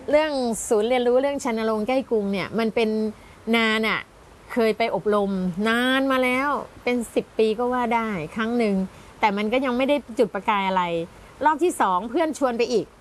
เรื่องศูนย์เรียนรู้เรื่องชัยนรงค์ใกล้กรุงเนี่ยมันเป็นนานอ่ะเคยไปอบรมนานมาแล้วเป็น10 ปีก็ว่าได้ครั้งหนึ่งแต่มันก็ยังไม่ได้จุดประกายอะไรรอบที่2เพื่อนชวนไปอีก